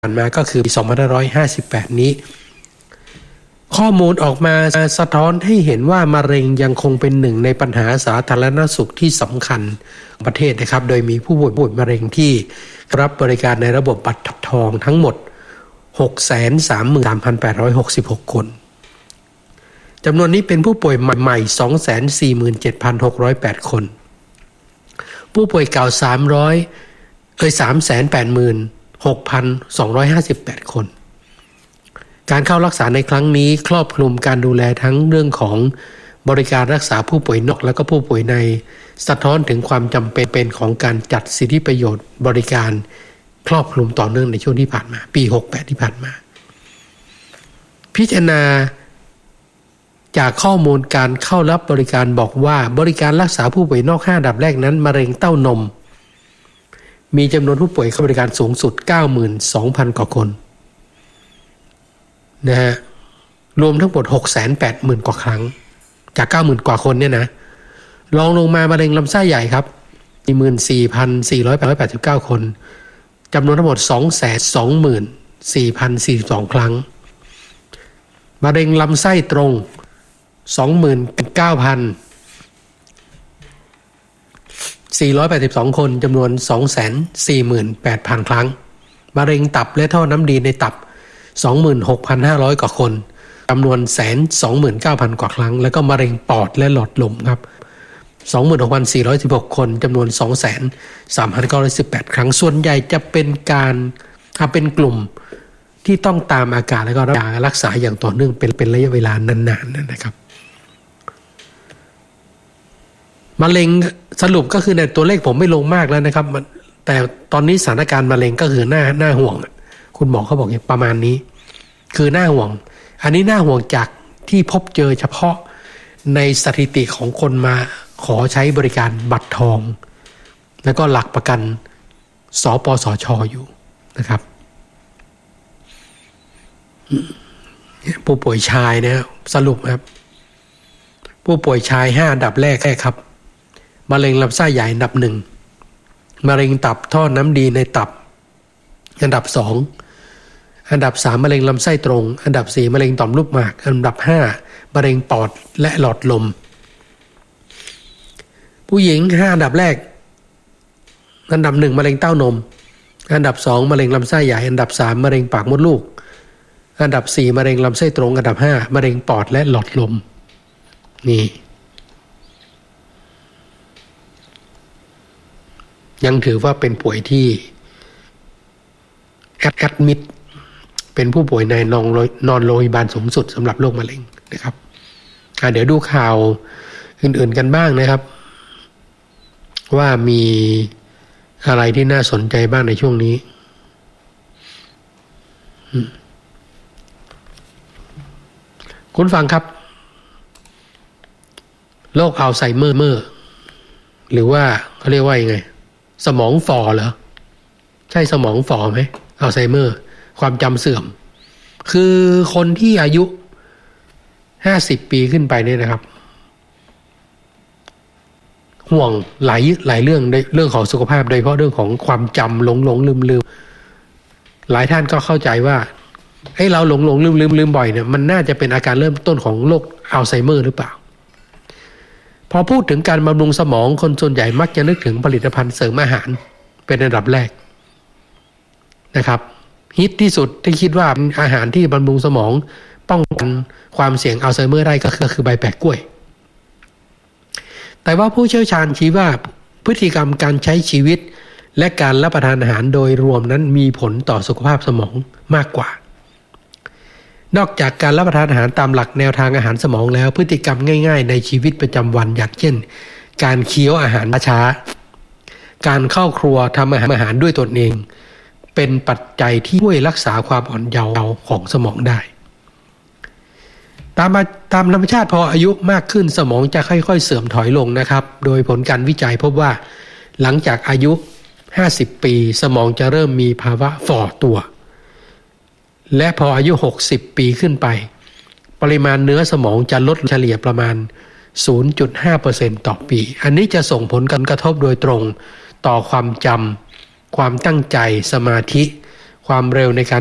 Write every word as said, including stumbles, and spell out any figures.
ผ่านมาก็คือปีสองพันห้าร้อยห้าสิบแปดนี้ข้อมูลออกมาสะท้อนให้เห็นว่ามะเร็งยังคงเป็นหนึ่งในปัญหาสาธารณสุขที่สำคัญของประเทศนะครับโดยมีผู้ป่วยมะเร็งที่รับบริการในระบบบัตรทองทั้งหมด หกแสนสามหมื่นสามพันแปดร้อยหกสิบหก คนจำนวนนี้เป็นผู้ป่วยใหม่ สองแสนสี่หมื่นเจ็ดพันหกร้อยแปด คนผู้ป่วยเก่าสามร้อยเอ้ย สามแสนแปดหมื่นหกพันสองร้อยห้าสิบแปด คนการเข้ารักษาในครั้งนี้ครอบคลุมการดูแลทั้งเรื่องของบริการรักษาผู้ป่วยนอกและก็ผู้ป่วยในสะท้อนถึงความจำเป็นของการจัดสิทธิประโยชน์บริการครอบคลุมต่อเนื่องในช่วงที่ผ่านมาปีหกสิบแปดที่ผ่านมาพิจารณาจากข้อมูลการเข้ารับบริการบอกว่าบริการรักษาผู้ป่วยนอกห้าอันดับแรกนั้นมะเร็งเต้านมมีจำนวนผู้ป่วยเข้าบริการสูงสุด เก้าหมื่นสองพัน กว่าคนนะฮะรวมทั้งหมด หกแสนแปดหมื่น กว่าครั้งจาก เก้าหมื่น กว่าคนเนี่ยนะรองลงมามะเร็งลำไส้ใหญ่ครับ สี่หมื่นสี่พันสี่ร้อยแปดสิบเก้า คนจำนวนทั้งหมด สองแสนสองหมื่นสี่พันสี่สิบสอง ครั้งมะเร็งลำไส้ตรง สองหมื่นเก้าพันสี่ร้อยแปดสิบสอง คนจำนวน สองแสนสี่หมื่นแปดพัน ครั้งมะเร็งตับและท่อน้ำดีในตับ สองหมื่นหกพันห้าร้อย กว่าคนจำนวน หนึ่งแสนสองหมื่นเก้าพัน กว่าครั้งแล้วก็มะเร็งปอดและหลอดลมครับ สองหมื่นหกพันสี่ร้อยสิบหก คนจำนวน สองแสนสามพันเก้าร้อยสิบแปด ครั้งส่วนใหญ่จะเป็นการเป็นกลุ่มที่ต้องตามอาการแล้วก็รักษาอย่างต่อเนื่องเป็นเป็นระยะเวลานานๆนะครับมะเร็งสรุปก็คือในตัวเลขผมไม่ลงมากแล้วนะครับแต่ตอนนี้สถานการณ์มะเร็งก็คือหน้าหน้าห่วงคุณหมอเขาบอกอย่างประมาณนี้คือหน้าห่วงอันนี้น่าห่วงจากที่พบเจอเฉพาะในสถิติของคนมาขอใช้บริการบัตรทองแล้วก็หลักประกันสปสช.อยู่นะครับผู้ป่วยชายนะสรุปครับผู้ป่วยชายห้าอันดับแรกแค่ครับมะเร็งลำไส้ใหญ่อันดับหนึ่งมะเร็งตับท่อน้ำดีในตับอันดับสองอันดับสามมะเร็งลำไส้ตรงอันดับสี่มะเร็งต่อมลูกหมากอันดับห้ามะเร็งปอดและหลอดลมผู้หญิงห้าอันดับแรกอันดับหนึ่งมะเร็งเต้านมอันดับสองมะเร็งลำไส้ใหญ่อันดับสามมะเร็งปากมดลูกอันดับสี่มะเร็งลำไส้ตรงอันดับห้ามะเร็งปอดและหลอดลมนี่ยังถือว่าเป็นป่วยที่แอดแอดมิดเป็นผู้ป่วยในนอนนอนโรงพยาบาลสูงสุดสำหรับโรคมะเร็งนะครับเดี๋ยวดูข่าวอื่นๆกันบ้างนะครับว่ามีอะไรที่น่าสนใจบ้างในช่วงนี้คุณฟังครับโรคอัลไซเมอร์หรือว่าเขาเรียกว่ายังไงสมองฝ่อเหรอใช่สมองฝ่อไหมอัลไซเมอร์ความจำเสื่อมคือคนที่อายุห้าสิบปีขึ้นไปเนี่ยนะครับห่วงหลายหลายเรื่องในเรื่องของสุขภาพโดยเฉพาะเรื่องของความจำหลงหลงลืมลืมหลายท่านก็เข้าใจว่าไอ้เราหลงหลงลืมลืมลืมบ่อยเนี่ยมันน่าจะเป็นอาการเริ่มต้นของโรคอัลไซเมอร์หรือเปล่าพอพูดถึงการบำรุงสมองคนส่วนใหญ่มักจะนึกถึงผลิตภัณฑ์เสริมอาหารเป็นอันดับแรกนะครับฮิตที่สุดที่คิดว่าอาหารที่บำรุงสมองป้องกันความเสี่ยงอัลไซเมอร์ได้ก็คือคือใบแปะกล้วยแต่ว่าผู้เชี่ยวชาญชี้ว่าพฤติกรรมการใช้ชีวิตและการรับประทานอาหารโดยรวมนั้นมีผลต่อสุขภาพสมองมากกว่านอกจากการรับประทานอาหารตามหลักแนวทางอาหารสมองแล้วพฤติกรรมง่ายๆในชีวิตประจำวันอย่างเช่นการเคี้ยวอาหารช้าการเข้าครัวทำอาหารอาหารด้วยตนเองเป็นปัจจัยที่ช่วยรักษาความอ่อนเยาว์ของสมองได้ตามตามธรรมชาติพออายุมากขึ้นสมองจะค่อยๆเสื่อมถอยลงนะครับโดยผลการวิจัยพบว่าหลังจากอายุห้าสิบปีสมองจะเริ่มมีภาวะฝ่อตัวและพออายุหกสิบปีขึ้นไปปริมาณเนื้อสมองจะลดเฉลี่ยประมาณ ศูนย์จุดห้าเปอร์เซ็นต์ ต่อปีอันนี้จะส่งผลกระทบโดยตรงต่อความจำความตั้งใจสมาธิความเร็วในการ